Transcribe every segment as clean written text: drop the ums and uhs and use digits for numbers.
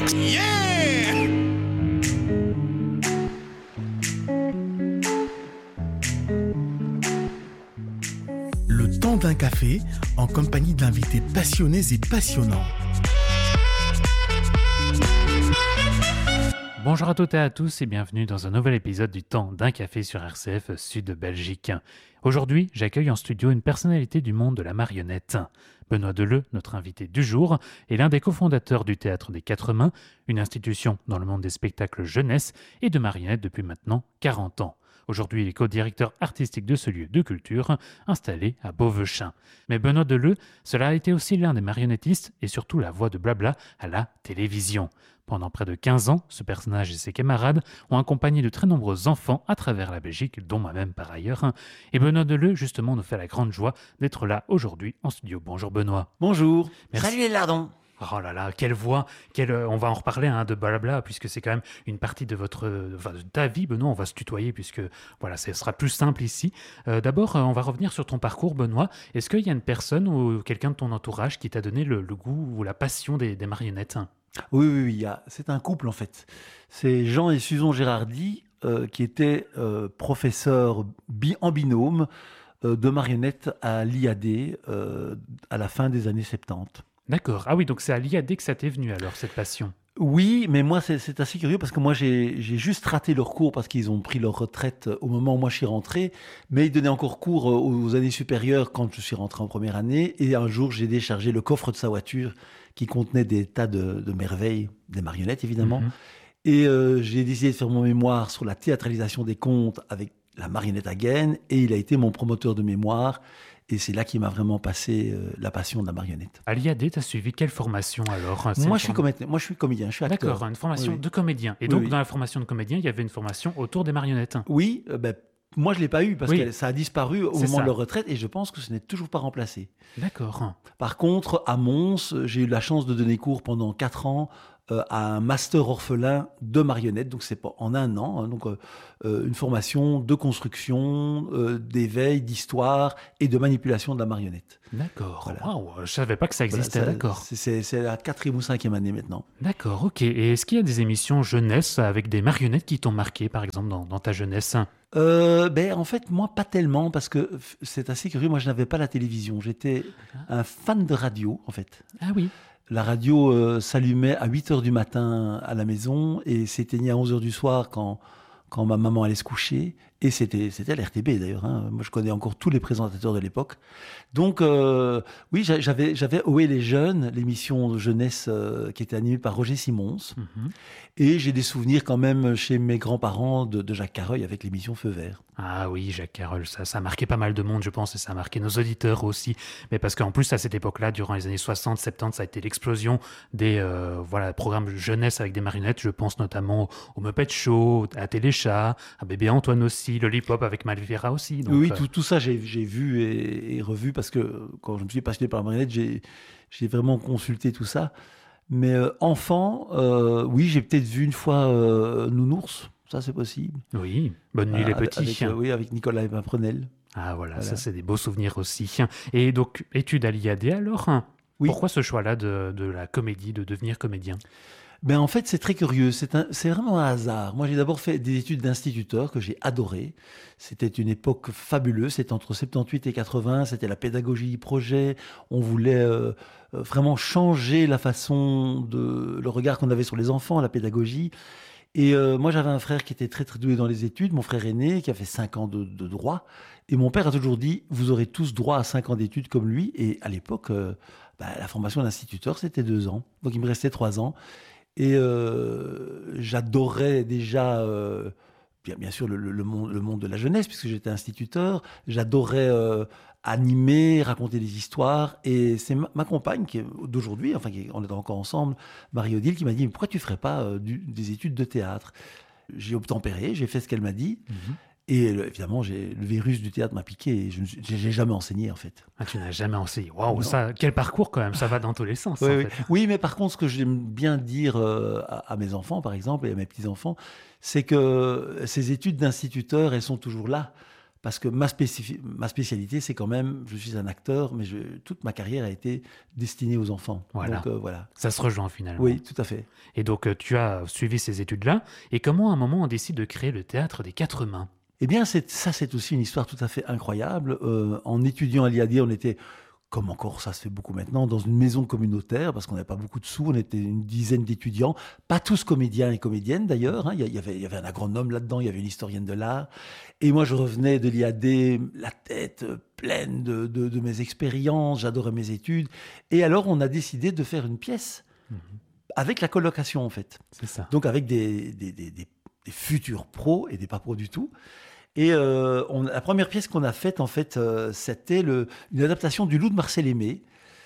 Yeah! Le temps d'un café en compagnie d'invités passionnés et passionnants. Bonjour à toutes et à tous et bienvenue dans un nouvel épisode du temps d'un café sur RCF Sud de Belgique. Aujourd'hui, j'accueille en studio une personnalité du monde de la marionnette. Benoît Deleu, notre invité du jour, est l'un des cofondateurs du Théâtre des Quatre Mains, une institution dans le monde des spectacles jeunesse et de marionnettes depuis maintenant 40 ans. Aujourd'hui, il est co-directeur artistique de ce lieu de culture, installé à Beauvechin. Mais Benoît Deleu, cela a été aussi l'un des marionnettistes et surtout la voix de Blabla à la télévision. Pendant près de 15 ans, ce personnage et ses camarades ont accompagné de très nombreux enfants à travers la Belgique, dont moi-même par ailleurs. Et Benoît Deleu, justement, nous fait la grande joie d'être là aujourd'hui en studio. Bonjour Benoît. Bonjour. Merci. Salut les lardons. Oh là là, quelle voix, on va en reparler de Blabla, puisque c'est quand même une partie de de ta vie, Benoît. On va se tutoyer, puisque voilà, ce sera plus simple ici. D'abord, on va revenir sur ton parcours, Benoît. Est-ce qu'il y a une personne ou quelqu'un de ton entourage qui t'a donné le goût ou la passion des marionnettes ? Oui, c'est un couple en fait. C'est Jean et Susan Gérardi qui étaient professeurs en binôme de marionnettes à l'IAD à la fin des années 70. D'accord. Ah oui, donc c'est à l'IAD que ça t'est venu alors, cette passion. Oui, mais moi c'est assez curieux parce que moi j'ai juste raté leur cours parce qu'ils ont pris leur retraite au moment où moi je suis rentré, mais ils donnaient encore cours aux années supérieures quand je suis rentré en première année, et un jour j'ai déchargé le coffre de sa voiture qui contenait des tas de merveilles, des marionnettes évidemment, et j'ai décidé de faire mon mémoire sur la théâtralisation des contes avec la marionnette à gaine, et il a été mon promoteur de mémoire. Et c'est là qu'il m'a vraiment passé la passion de la marionnette. À l'IAD, tu as suivi quelle formation alors ? Moi, je suis comédien, je suis acteur. D'accord, une formation Oui. de comédien. Et donc, dans la formation de comédien, il y avait une formation autour des marionnettes. Oui, moi, je ne l'ai pas eu parce que ça a disparu au moment ça. de leur retraite, et je pense que ce n'est toujours pas remplacé. D'accord. Par contre, à Mons, j'ai eu la chance de donner cours pendant 4 ans à un master orphelin de marionnettes, donc c'est pas en un an, donc une formation de construction, d'éveil, d'histoire et de manipulation de la marionnette. D'accord. Voilà. Waouh, je savais pas que ça existait. Voilà, d'accord. C'est la 4e ou 5e année maintenant. D'accord, ok. Et est-ce qu'il y a des émissions jeunesse avec des marionnettes qui t'ont marqué, par exemple, dans ta jeunesse ? En fait, moi, pas tellement, parce que c'est assez curieux. Moi, je n'avais pas la télévision. J'étais un fan de radio, en fait. Ah oui. La radio s'allumait à 8h du matin à la maison et s'éteignait à 11h du soir quand ma maman allait se coucher. Et c'était l'RTB d'ailleurs. Moi, je connais encore tous les présentateurs de l'époque. Donc, oui, j'avais Ohé les jeunes, l'émission de jeunesse qui était animée par Roger Simons. Et j'ai des souvenirs quand même chez mes grands-parents de Jacques Carreuil avec l'émission Feu Vert. Ah oui, Jacques Carreuil, ça a marqué pas mal de monde, je pense, et ça a marqué nos auditeurs aussi. Mais parce qu'en plus, à cette époque-là, durant les années 60, 70, ça a été l'explosion des programmes jeunesse avec des marionnettes. Je pense notamment au Muppet Show, à Téléchat, à Bébé Antoine aussi, Lollipop avec Malvera aussi. Donc, oui, tout ça, j'ai vu et revu parce que quand je me suis passionné par la marionnette, j'ai vraiment consulté tout ça. Mais enfant, oui, j'ai peut-être vu une fois Nounours. Ça, c'est possible. Oui, Bonne nuit les petits. Avec Nicolas Pimprenel. Ah voilà, ça c'est des beaux souvenirs aussi. Et donc, études à l'IAD alors ? Oui. Pourquoi ce choix-là de la comédie, de devenir comédien ? En fait, c'est très curieux. C'est vraiment un hasard. Moi, j'ai d'abord fait des études d'instituteur que j'ai adoré. C'était une époque fabuleuse. C'était entre 78 et 80. C'était la pédagogie projet. On voulait vraiment changer la façon le regard qu'on avait sur les enfants, la pédagogie. Et moi, j'avais un frère qui était très, très doué dans les études, mon frère aîné, qui a fait 5 ans de droit. Et mon père a toujours dit, vous aurez tous droit à 5 ans d'études comme lui. Et à l'époque, la formation d'instituteur, c'était 2 ans. Donc, il me restait 3 ans. Et j'adorais déjà, bien sûr, le monde de la jeunesse, puisque j'étais instituteur. J'adorais animer, raconter des histoires. Et c'est ma compagne d'aujourd'hui, on est encore ensemble, Marie-Odile, qui m'a dit « Pourquoi tu ne ferais pas des études de théâtre ?» J'ai obtempéré, j'ai fait ce qu'elle m'a dit. Et évidemment, le virus du théâtre m'a piqué et je n'ai jamais enseigné, en fait. Ah, tu n'as jamais enseigné. Waouh, ça, quel parcours quand même, ça va dans tous les sens. Oui, en oui. fait. Oui, mais par contre, ce que j'aime bien dire à mes enfants, par exemple, et à mes petits-enfants, c'est que ces études d'instituteur, elles sont toujours là. Parce que ma spécialité, c'est quand même, je suis un acteur, mais toute ma carrière a été destinée aux enfants. Voilà. Donc voilà. Ça se rejoint finalement. Oui, tout à fait. Et donc tu as suivi ces études-là. Et comment à un moment on décide de créer le théâtre des quatre mains? Eh bien, c'est aussi une histoire tout à fait incroyable. En étudiant à l'IAD, on était, comme encore ça se fait beaucoup maintenant, dans une maison communautaire, parce qu'on n'avait pas beaucoup de sous, on était une dizaine d'étudiants, pas tous comédiens et comédiennes d'ailleurs, hein. Il y avait un agronome là-dedans, il y avait une historienne de l'art, et moi je revenais de l'IAD, la tête pleine de mes expériences, j'adorais mes études, et alors on a décidé de faire une pièce, avec la colocation en fait. C'est ça. Donc avec des futurs pros et des pas pros du tout. Et la première pièce qu'on a faite, en fait, c'était une adaptation du Loup de Marcel Aimé.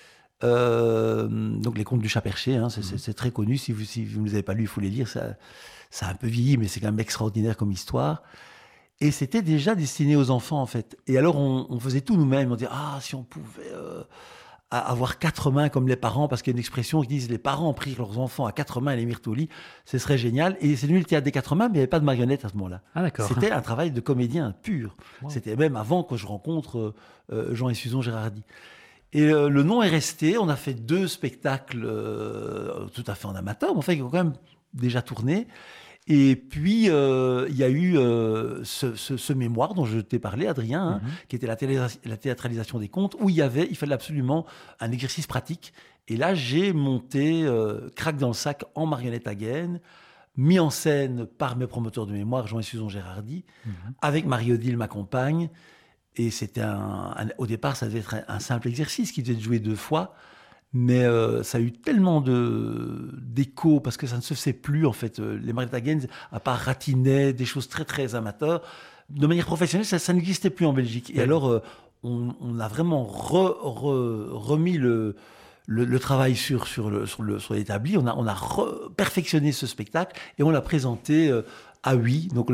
Donc les Contes du Chat Perché, hein, c'est très connu. Si vous ne les avez pas lus, il faut les lire. Ça a un peu vieilli, mais c'est quand même extraordinaire comme histoire. Et c'était déjà destiné aux enfants, en fait. Et alors, on faisait tout nous-mêmes. On disait, si on pouvait avoir quatre mains comme les parents, parce qu'il y a une expression qui dit les parents prirent leurs enfants à quatre mains et les mirent au lit, ce serait génial. Et c'est devenu le théâtre des quatre mains, mais il n'y avait pas de marionnettes à ce moment-là. Ah, d'accord. C'était un travail de comédien pur. Wow. C'était même avant que je rencontre Jean et Suzon Gérardi. Et le nom est resté. On a fait 2 spectacles tout à fait en amateur, mais enfin, ils ont quand même déjà tourné. Et puis, il y a eu ce mémoire dont je t'ai parlé, Adrien, hein, qui était la théâtralisation des contes, où il fallait absolument un exercice pratique. Et là, j'ai monté Crac dans le sac en marionnette à gaine, mis en scène par mes promoteurs de mémoire, Jean et Suzon Gérardi, avec Marie-Odile, ma compagne. Et c'était au départ, ça devait être un simple exercice qui devait être joué 2 fois. Mais ça a eu tellement d'écho, parce que ça ne se faisait plus, en fait. Les marionnettes à gaine, à part Ratinet, des choses très, très amateurs, de manière professionnelle, ça n'existait plus en Belgique. Et alors, on a vraiment remis le travail sur l'établi. On a perfectionné ce spectacle et on l'a présenté à Huy, donc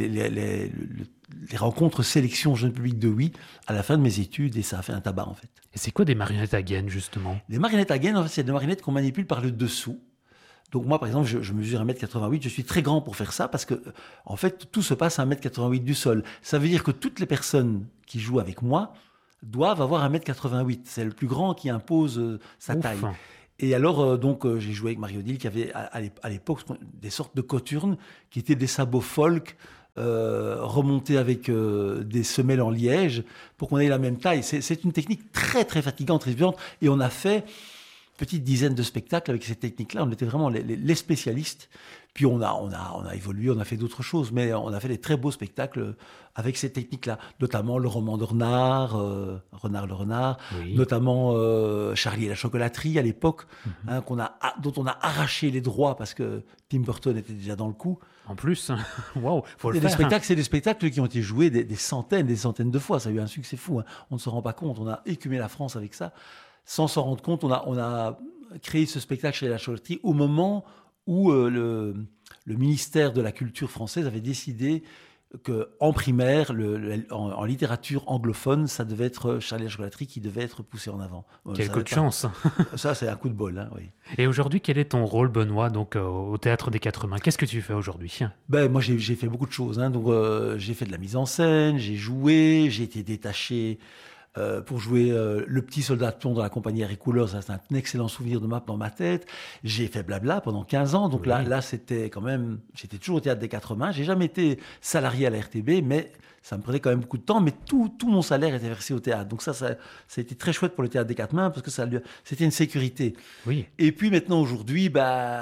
les rencontres sélection jeune public de Huy, à la fin de mes études, et ça a fait un tabac, en fait. Et c'est quoi des marionnettes à gaine, justement? Les marionnettes à gaine, en fait, c'est des marionnettes qu'on manipule par le dessous. Donc moi, par exemple, je mesure 1m88, je suis très grand pour faire ça, parce que, en fait, tout se passe à 1m88 du sol. Ça veut dire que toutes les personnes qui jouent avec moi doivent avoir 1m88. C'est le plus grand qui impose sa taille. Et alors, j'ai joué avec Marie-Odile, qui avait à l'époque des sortes de coturnes, qui étaient des sabots folk, remontés avec des semelles en liège, pour qu'on ait la même taille. C'est une technique très, très fatigante, très violente. Et on a fait une petite dizaine de spectacles avec cette technique-là. On était vraiment les spécialistes. Puis on a évolué, on a fait d'autres choses, mais on a fait des très beaux spectacles avec cette technique-là, notamment le roman de Renard, Renard le Renard, oui. Notamment Charlie et la chocolaterie à l'époque, dont on a arraché les droits parce que Tim Burton était déjà dans le coup. En plus, waouh, faut le faire. Spectacles, c'est des spectacles qui ont été joués des centaines de fois. Ça a eu un succès fou. Hein. On ne se rend pas compte. On a écumé la France avec ça. Sans s'en rendre compte, on a créé ce spectacle chez la chocolaterie au moment où le ministère de la Culture française avait décidé qu'en primaire, en littérature anglophone, ça devait être Charlie et la chocolaterie qui devait être poussé en avant. Quel coup de chance. Ça, c'est un coup de bol. Hein, oui. Et aujourd'hui, quel est ton rôle, Benoît, donc, au Théâtre des Quatre Mains? Qu'est-ce que tu fais aujourd'hui? Moi, j'ai fait beaucoup de choses. Hein. Donc, j'ai fait de la mise en scène, j'ai joué, j'ai été détaché pour jouer le petit soldat de plomb dans la compagnie Harry Couleur. Ça, c'est un excellent souvenir dans ma tête. J'ai fait Blabla pendant 15 ans. Donc oui. là, c'était quand même... J'étais toujours au Théâtre des Quatre Mains. J'ai jamais été salarié à la RTB, mais ça me prenait quand même beaucoup de temps. Mais tout mon salaire était versé au théâtre. Donc ça a été très chouette pour le Théâtre des Quatre Mains parce que c'était une sécurité. Oui. Et puis maintenant, aujourd'hui,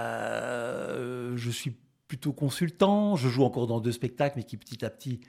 je suis plutôt consultant. Je joue encore dans 2 spectacles, mais qui petit à petit...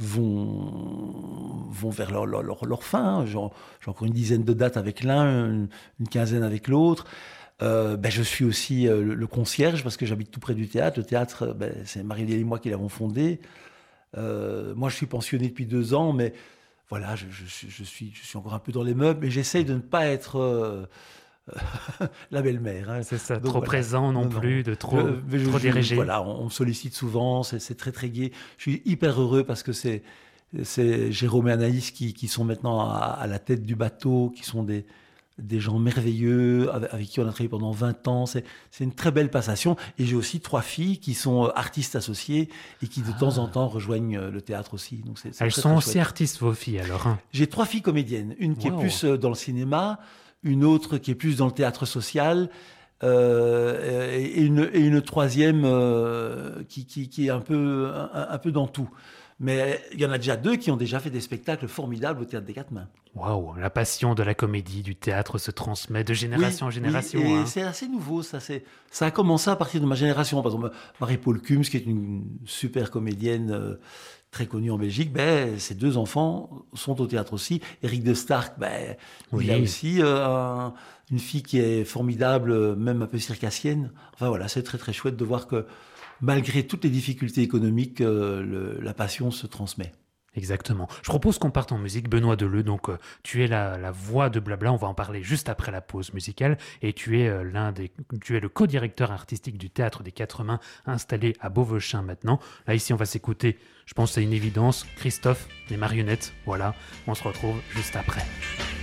vont vers leur fin. J'ai encore une dizaine de dates avec l'un, une quinzaine avec l'autre. Je suis aussi le concierge parce que j'habite tout près du théâtre. Le théâtre, c'est Marie-Odile et moi qui l'avons fondé. Moi, je suis pensionné depuis 2 ans, mais voilà, je suis encore un peu dans les meubles, mais j'essaye de ne pas être... la belle-mère. Hein. C'est ça, donc, trop présent non plus, de trop dirigé. Voilà, on me sollicite souvent, c'est très très gai. Je suis hyper heureux parce que c'est Jérôme et Anaïs qui sont maintenant à la tête du bateau, qui sont des gens merveilleux avec qui on a travaillé pendant 20 ans. C'est une très belle passation. Et j'ai aussi 3 filles qui sont artistes associées et qui de temps en temps rejoignent le théâtre aussi. Donc c'est Elles très, sont très aussi chouette. artistes, vos filles, alors, hein. J'ai 3 filles comédiennes. Une qui est Wow. plus dans le cinéma, une autre qui est plus dans le théâtre social, et une troisième qui est un peu dans tout. Mais il y en a déjà 2 qui ont déjà fait des spectacles formidables au Théâtre des Quatre Mains. Waouh, la passion de la comédie, du théâtre se transmet de génération en génération. Oui, et hein. c'est assez nouveau, ça. Ça a commencé à partir de ma génération. Par exemple, Marie-Paul Kums, qui est une super comédienne très connue en Belgique, ses 2 enfants sont au théâtre aussi. Éric de Starck, Oui. il a aussi une fille qui est formidable, même un peu circassienne. Enfin voilà, c'est très très chouette de voir que malgré toutes les difficultés économiques, la passion se transmet. Exactement. Je propose qu'on parte en musique. Benoît Deleu, donc tu es la voix de Blabla, on va en parler juste après la pause musicale, et tu es tu es le co-directeur artistique du Théâtre des Quatre Mains, installé à Beauvauchin maintenant. Là ici on va s'écouter, je pense que c'est une évidence, Christophe, les marionnettes, voilà, on se retrouve juste après.